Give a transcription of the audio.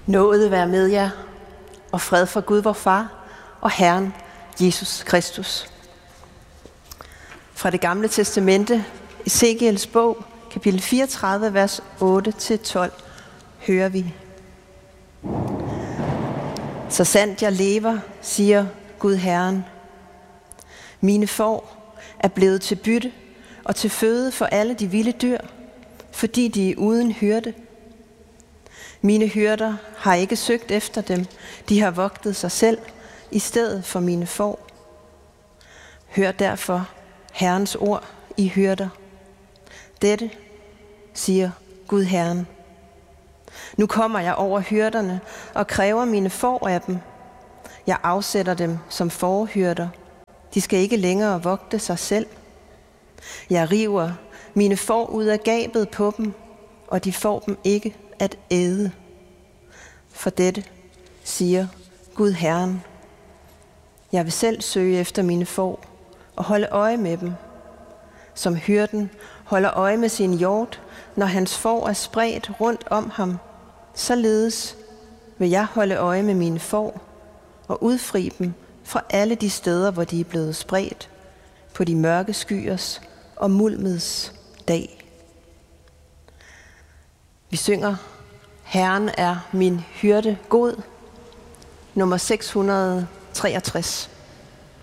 Nåde være med jer, og fred fra Gud vor Far og Herren Jesus Kristus. Fra det gamle testamente, Ezekiels bog, kapitel 34, vers 8-12, hører vi. Så sandt jeg lever, siger Gud Herren. Mine får er blevet til bytte og til føde for alle de vilde dyr, fordi de er uden hyrde. Mine hyrder har ikke søgt efter dem, de har vogtet sig selv i stedet for mine får. Hør derfor Herrens ord, I hyrder. Dette siger Gud Herren. Nu kommer jeg over hyrderne og kræver mine får af dem. Jeg afsætter dem som fårehyrder. De skal ikke længere vogte sig selv. Jeg river mine får ud af gabet på dem, og de får dem ikke at æde. For dette siger Gud Herren. Jeg vil selv søge efter mine får og holde øje med dem, som hyrden holder øje med sin hjort, når hans får er spredt rundt om ham. Således vil jeg holde øje med mine får og udfri dem fra alle de steder, hvor de er blevet spredt, på de mørke skyers og mulmets dag. Vi synger, Herren er min hyrde god, nummer 663.